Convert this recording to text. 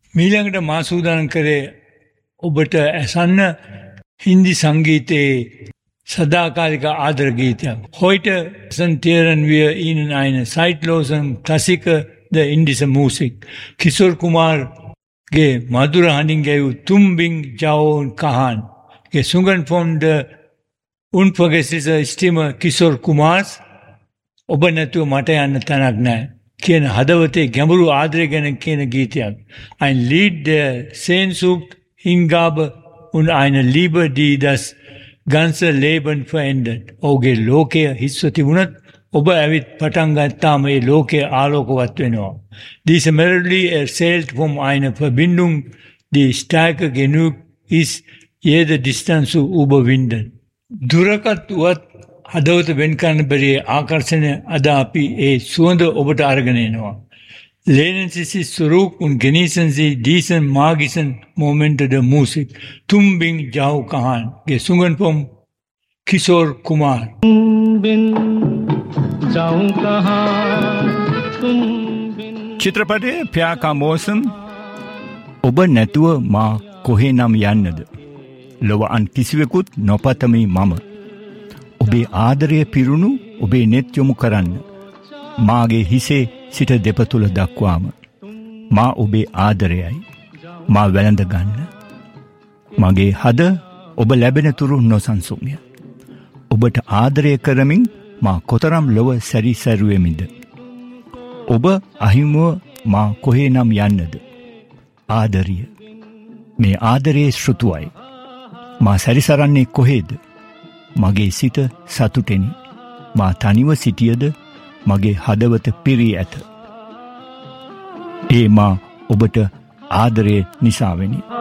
මීළඟට මා සූදානම් කරේ ඔබට ඇසන්න හින්දි සංගීතයේ සදාකාලික ආදර ගීතයක්. Heute präsentieren wir Ihnen eine zeitlosen Klassiker der indischen Musik. Kishore Kumarගේ මధుර හඬින් ගැයූ Tum Bing Jao Kahan gesungen von der unvergessliche Stimme Kishore Kumars ඔබ නැතුව මට යන්න තැනක් නැහැ කියන හදවතේ ගැඹුරු ආදරය ගැන කියන ගීතයක්. Ein Lied der Sehnsucht, Hingabe und eine Liebe, die das ganze Leben verändert. ඔහුගේ ලෝකය හිස්ව තිබුණත් ඔබ ඇවිත් පටන් ගත්තාම ඒ ලෝකය ආලෝකවත් වෙනවා. Diese Melodie erzählt von einer Verbindung, die stark genug ist, jede Distanz zu überwinden. දුරකත් වුවත් හදවත වෙන් කරන්න බැරි ආකර්ෂණය අද අපි ඒ සුවඳ ඔබට අරගෙන එනවා. Lehnen Sie sich zurück und genießen Sie diesen magischen Moment der Musik. Tum Bing Jao Kahan, gesungen vom Kishore Kumar. චිත්‍රපටයේ ප්‍යාකා මෝසම් ඔබ නැතුව මා කොහේ නම් යන්නද? ලොව අන් කිසිවෙකුත් නොපතමි මම. ඔබේ ආදරය පිරුණු ඔබේ නෙත් යොමු කරන්න. මාගේ හිසේ සිට දෙපතුල දක්වාම. මා ඔබේ ආදරයයි. මා වැළඳ ගන්න. මගේ හද ඔබ ලැබෙන තුරු නොසන්සුන්ය. ඔබට ආදරය කරමින් මා කොතරම් ලොව සැරිසැරුවෙමිද. ඔබ අහිමුව මා කොහේ නම් යන්නද? ආදරිය. මේ ආදරයේ ශ්‍රුතුවයි. මා සැරිසරන්නේ කොහේද? මගේ සිත සතුටෙනි. මා තනිව සිටියද මගේ හදවත පිරී ඇත. ඒ මා ඔබට ආදරය නිසාවෙනි.